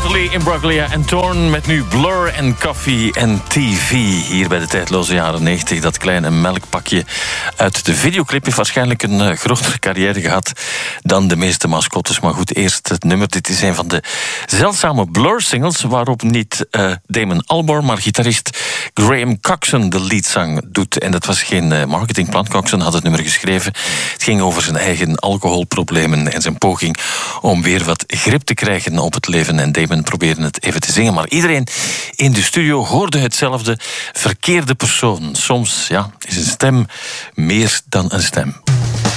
Rosalie Imbruglia en Thorn met nu Blur en Coffee en TV. Hier bij de tijdloze jaren 90. Dat kleine melkpakje uit de videoclip heeft waarschijnlijk een grotere carrière gehad dan de meeste mascottes. Maar goed, eerst het nummer. Dit is een van de zeldzame Blur-singles waarop niet Damon Albarn, maar gitarist Graham Coxon de leadzang doet. En dat was geen marketingplan. Coxon had het nummer geschreven. Het ging over zijn eigen alcoholproblemen en zijn poging om weer wat grip te krijgen op het leven. En Damon probeerde het even te zingen. Maar iedereen in de studio hoorde hetzelfde. Verkeerde persoon. Soms is een stem meer dan een stem.